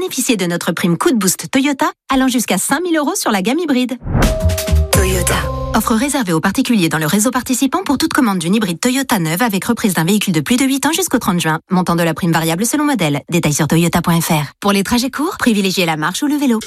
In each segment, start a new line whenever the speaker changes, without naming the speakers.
bénéficier de notre prime Coup de Boost Toyota allant jusqu'à 5 000 € sur la gamme hybride.
Toyota.
Offre réservée aux particuliers dans le réseau participant pour toute commande d'une hybride Toyota neuve avec reprise d'un véhicule de plus de 8 ans jusqu'au 30 juin. Montant de la prime variable selon modèle. Détails sur toyota.fr. Pour les trajets courts, privilégiez la marche ou le vélo.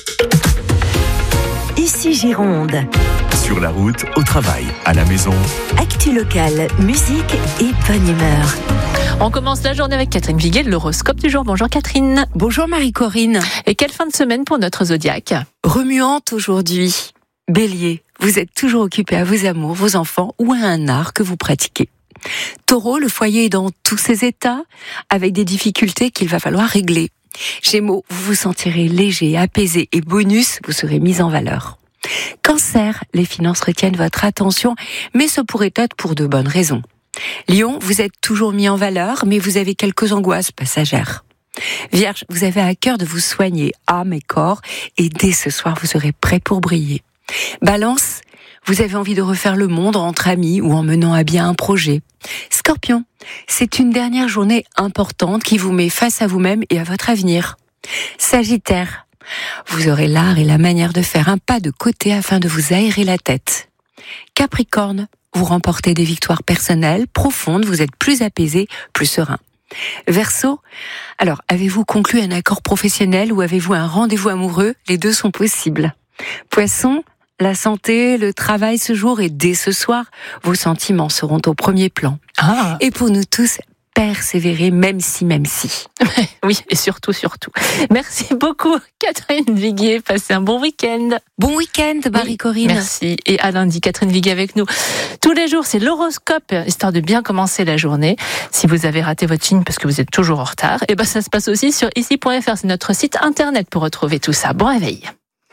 Ici Gironde.
Sur la route, au travail, à la maison.
Actu locale, musique et bonne humeur.
On commence la journée avec Catherine Viguet, l'horoscope du jour. Bonjour Catherine.
Bonjour Marie-Corinne.
Et quelle fin de semaine pour notre zodiaque?
Remuante aujourd'hui. Bélier, vous êtes toujours occupé à vos amours, vos enfants ou à un art que vous pratiquez. Taureau, le foyer est dans tous ses états, avec des difficultés qu'il va falloir régler. Gémeaux, vous vous sentirez léger, apaisé et bonus, vous serez mis en valeur. Cancer, les finances retiennent votre attention, mais ce pourrait être pour de bonnes raisons. Lion, vous êtes toujours mis en valeur, mais vous avez quelques angoisses passagères. Vierge, vous avez à cœur de vous soigner, âme et corps, et dès ce soir, vous serez prêt pour briller. Balance, vous avez envie de refaire le monde entre amis ou en menant à bien un projet. Scorpion, c'est une dernière journée importante qui vous met face à vous-même et à votre avenir. Sagittaire, vous aurez l'art et la manière de faire un pas de côté afin de vous aérer la tête. Capricorne, vous remportez des victoires personnelles profondes, vous êtes plus apaisé, plus serein. Verseau, alors avez-vous conclu un accord professionnel ou avez-vous un rendez-vous amoureux? Les deux sont possibles. Poisson, la santé, le travail ce jour et dès ce soir, vos sentiments seront au premier plan.
Ah.
Et pour nous tous, persévérer même si.
Oui, et surtout. Merci beaucoup Catherine Viguet. Passez un bon week-end.
Bon week-end Marie-Corinne.
Oui, merci. Et à lundi, Catherine Viguet avec nous. Tous les jours, c'est l'horoscope, histoire de bien commencer la journée. Si vous avez raté votre signe parce que vous êtes toujours en retard, et ben ça se passe aussi sur ici.fr. C'est notre site internet pour retrouver tout ça. Bon réveil.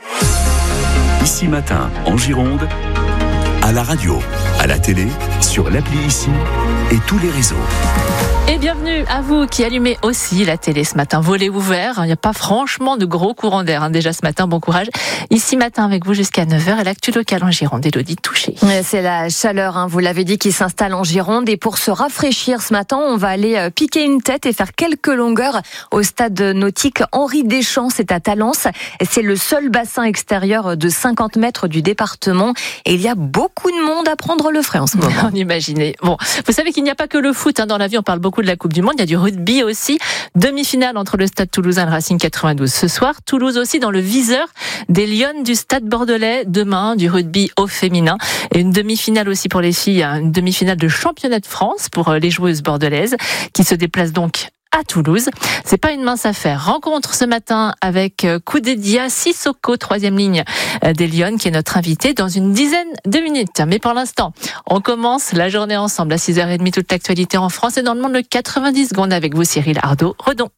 Ici Matin, en Gironde, à la radio, à la télé, sur l'appli Ici et tous les réseaux.
Et bienvenue à vous qui allumez aussi la télé ce matin. Volet ouvert, il n'y a pas franchement de gros courants d'air déjà ce matin, bon courage. Ici Matin avec vous jusqu'à 9h et l'actu locale en Gironde, Élodie Touché.
C'est la chaleur, vous l'avez dit, qui s'installe en Gironde. Et pour se rafraîchir ce matin, on va aller piquer une tête et faire quelques longueurs au stade nautique Henri Deschamps, c'est à Talence. C'est le seul bassin extérieur de 50 mètres du département. Et il y a beaucoup de monde à prendre le frais en ce moment.
On imaginait. Bon, vous savez qu'il n'y a pas que le foot dans la vie, on parle beaucoup de la Coupe du Monde, il y a du rugby aussi. Demi-finale entre le Stade Toulousain et le Racing 92 ce soir. Toulouse aussi dans le viseur des Lions du Stade Bordelais demain, du rugby au féminin. Et une demi-finale aussi pour les filles, une demi-finale de championnat de France pour les joueuses bordelaises qui se déplacent donc à Toulouse. C'est pas une mince affaire. Rencontre ce matin avec Koudedia Sissoko, 3e ligne des Lions, qui est notre invité dans une dizaine de minutes. Mais pour l'instant, on commence la journée ensemble à 6h30, toute l'actualité en France et dans le monde, le 90 secondes avec vous, Cyril Ardo-Redon.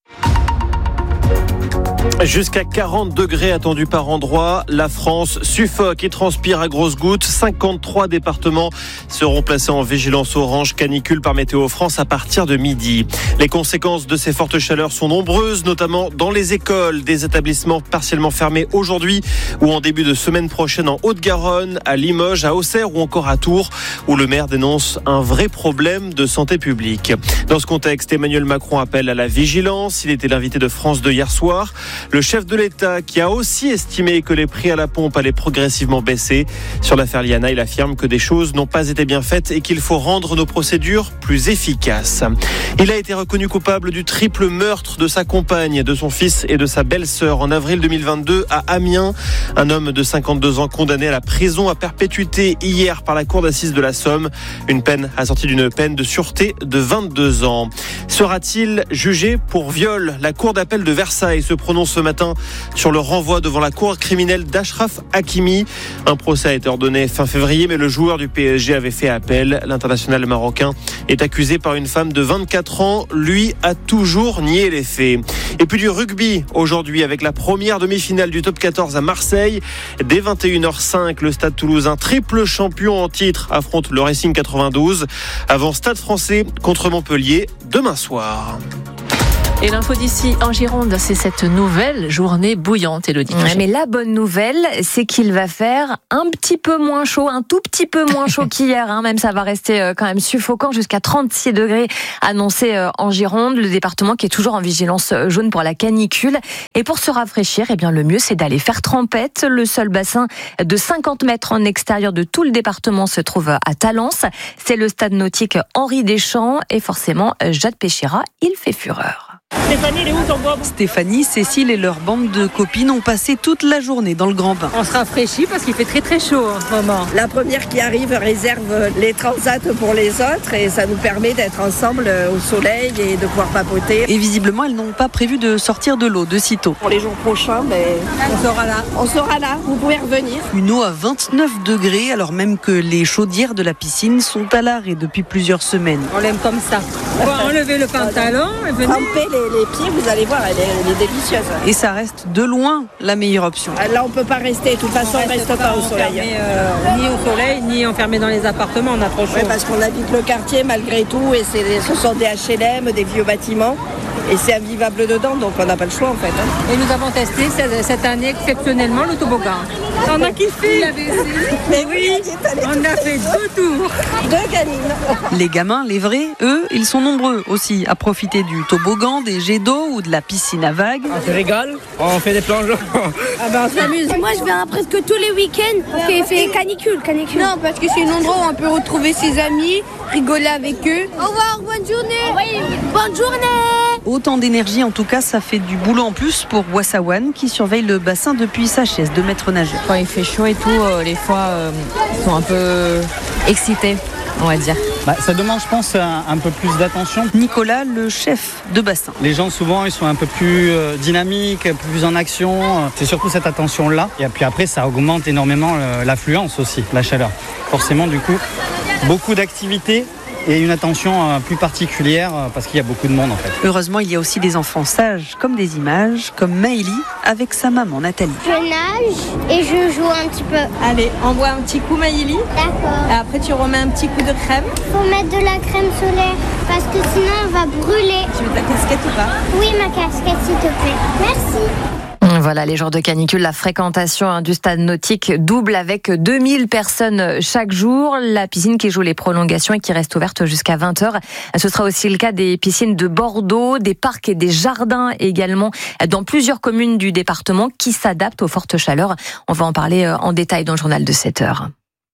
Jusqu'à 40 degrés attendus par endroit. La France suffoque et transpire à grosses gouttes. 53 départements seront placés en vigilance orange canicule par Météo France à partir de midi. Les conséquences de ces fortes chaleurs sont nombreuses, notamment dans les écoles. Des établissements partiellement fermés aujourd'hui ou en début de semaine prochaine en Haute-Garonne, à Limoges, à Auxerre ou encore à Tours, où le maire dénonce un vrai problème de santé publique. Dans ce contexte, Emmanuel Macron appelle à la vigilance. Il était l'invité de France 2 hier soir. Le chef de l'État qui a aussi estimé que les prix à la pompe allaient progressivement baisser. Sur l'affaire Liana, il affirme que des choses n'ont pas été bien faites et qu'il faut rendre nos procédures plus efficaces. Il a été reconnu coupable du triple meurtre de sa compagne, de son fils et de sa belle-sœur en avril 2022 à Amiens. Un homme de 52 ans condamné à la prison à perpétuité hier par la cour d'assises de la Somme. Une peine assortie d'une peine de sûreté de 22 ans. Sera-t-il jugé pour viol? La cour d'appel de Versailles se prononce ce matin sur le renvoi devant la cour criminelle d'Achraf Hakimi. Un procès a été ordonné fin février, mais le joueur du PSG avait fait appel. L'international marocain est accusé par une femme de 24 ans. Lui a toujours nié les faits. Et puis du rugby aujourd'hui avec la première demi-finale du top 14 à Marseille. Dès 21h05, le Stade Toulousain, triple champion en titre, affronte le Racing 92 avant Stade Français contre Montpellier demain soir.
Et l'info d'ici en Gironde, c'est cette nouvelle journée bouillante, Élodie.
Ouais, mais la bonne nouvelle, c'est qu'il va faire un petit peu moins chaud, un tout petit peu moins chaud qu'hier. Même ça va rester quand même suffocant, jusqu'à 36 degrés annoncés en Gironde, le département qui est toujours en vigilance jaune pour la canicule. Et pour se rafraîchir, le mieux c'est d'aller faire trempette. Le seul bassin de 50 mètres en extérieur de tout le département se trouve à Talence. C'est le stade nautique Henri Deschamps et forcément Jade Péchira, il fait fureur.
Stéphanie, Cécile et leur bande de copines ont passé toute la journée dans le grand bain.
On se rafraîchit parce qu'il fait très très chaud en ce moment.
La première qui arrive réserve les transats pour les autres et ça nous permet d'être ensemble au soleil et de pouvoir papoter.
Et visiblement, elles n'ont pas prévu de sortir de l'eau de sitôt.
Pour les jours prochains,
on sera là.
On sera là, vous pouvez revenir.
Une eau à 29 degrés alors même que les chaudières de la piscine sont à l'arrêt depuis plusieurs semaines.
On l'aime comme ça. On va enlever le pantalon et venir.
Les pieds, vous allez voir, elle est délicieuse.
Et ça reste de loin la meilleure option.
Là, on peut pas rester. De toute façon, on reste pas au soleil.
Ni au soleil, ni enfermé dans les appartements. On a trop chaud.
Oui, parce qu'on habite le quartier malgré tout, et ce sont des HLM, des vieux bâtiments. Et c'est invivable dedans, donc on n'a pas le choix en fait.
Et nous avons testé cette année exceptionnellement le toboggan. On a kiffé.
Mais oui,
on a fait 2 tours.
2 gamines.
Les gamins, les vrais, eux, ils sont nombreux aussi à profiter du toboggan, des jets d'eau ou de la piscine à vagues.
On se régale, on fait des plongeons.
On s'amuse. Moi je viens presque tous les week-ends parce qu'il fait canicule. Non, parce que c'est un endroit où on peut retrouver ses amis, rigoler avec eux. Au revoir, bonne journée. Oui. Bonne journée.
Autant d'énergie, en tout cas, ça fait du boulot en plus pour Wassawan qui surveille le bassin depuis sa chaise de maître nageur.
Quand il fait chaud et tout, les fois, ils sont un peu excités, on va dire.
Ça demande, je pense, un peu plus d'attention.
Nicolas, le chef de bassin.
Les gens, souvent, ils sont un peu plus dynamiques, plus en action. C'est surtout cette attention-là. Et puis après, ça augmente énormément l'affluence aussi, la chaleur. Forcément, du coup, beaucoup d'activités. Et une attention plus particulière parce qu'il y a beaucoup de monde en fait.
Heureusement, il y a aussi des enfants sages comme des images, comme Maëlie avec sa maman Nathalie.
Je nage et je joue un petit peu.
Allez, envoie un petit coup Maëlie.
D'accord.
Et après tu remets un petit coup de crème.
Faut mettre de la crème solaire parce que sinon on va brûler.
Tu veux ta casquette ou pas?
Oui, ma casquette s'il te plaît. Merci.
Voilà, les jours de canicule, la fréquentation du stade nautique double avec 2000 personnes chaque jour. La piscine qui joue les prolongations et qui reste ouverte jusqu'à 20h. Ce sera aussi le cas des piscines de Bordeaux, des parcs et des jardins également dans plusieurs communes du département qui s'adaptent aux fortes chaleurs. On va en parler en détail dans le journal de 7h.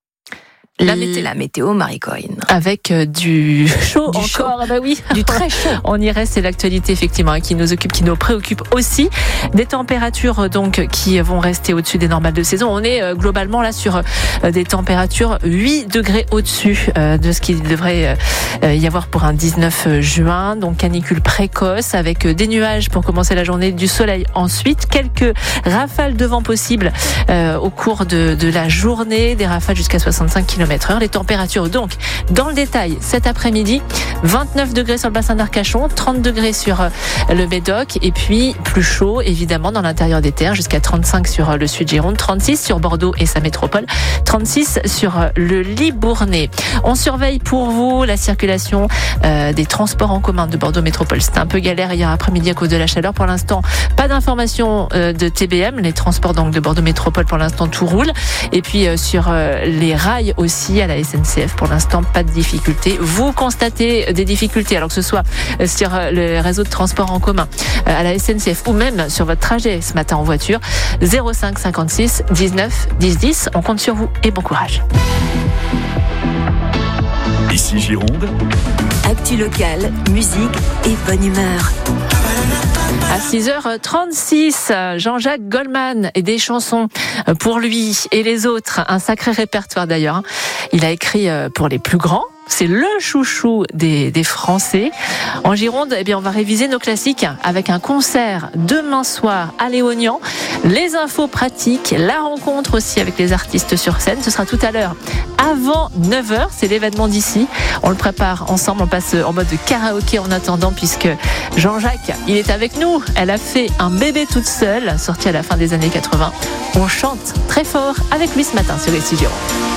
La météo, Marie Corinne.
Avec du chaud encore, oui.
Du très chaud.
On y reste, c'est l'actualité effectivement qui nous occupe, qui nous préoccupe aussi. Des températures donc qui vont rester au-dessus des normales de saison. On est globalement là sur des températures 8 degrés au-dessus de ce qu'il devrait y avoir pour un 19 juin. Donc canicule précoce avec des nuages pour commencer la journée, du soleil ensuite. Quelques rafales de vent possibles au cours de la journée, des rafales jusqu'à 65 km/h. Les températures donc dans le détail cet après-midi, 29 degrés sur le bassin d'Arcachon, 30 degrés sur le Médoc et puis plus chaud évidemment dans l'intérieur des terres, jusqu'à 35 sur le sud Gironde, 36 sur Bordeaux et sa métropole, 36 sur le Libournais. On surveille pour vous la circulation des transports en commun de Bordeaux Métropole. C'était un peu galère hier après-midi à cause de la chaleur. Pour l'instant, pas d'information de TBM. Les transports donc de Bordeaux Métropole, pour l'instant tout roule. Et puis sur les rails aussi à la SNCF, pour l'instant pas de difficultés. Vous constatez des difficultés, alors que ce soit sur le réseau de transport en commun, à la SNCF ou même sur votre trajet ce matin en voiture, 05 56 19 10 10. On compte sur vous et bon courage.
Ici Gironde.
Actu locale, musique et bonne humeur.
À 6h36, Jean-Jacques Goldman et des chansons pour lui et les autres. Un sacré répertoire d'ailleurs. Il a écrit pour les plus grands. C'est le chouchou des Français. En Gironde, on va réviser nos classiques avec un concert demain soir à Léognan. Les infos pratiques, la rencontre aussi avec les artistes sur scène. Ce sera tout à l'heure avant 9h. C'est l'événement d'ici. On le prépare ensemble. On passe en mode karaoké en attendant puisque Jean-Jacques, il est avec nous. Elle a fait un bébé toute seule, sorti à la fin des années 80. On chante très fort avec lui ce matin sur les Gironde.